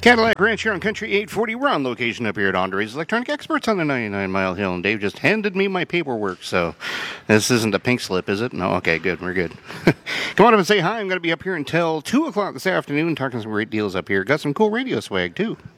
Cadillac Ranch here on Country 840. We're on location up here at Andre's Electronic Experts on the 99 Mile Hill, and Dave just handed me my paperwork, so this isn't a pink slip, is it? No? Okay, good. We're good. Come on up and say hi. I'm going to be up here until 2 o'clock this afternoon talking some great deals up here. Got some cool radio swag, too.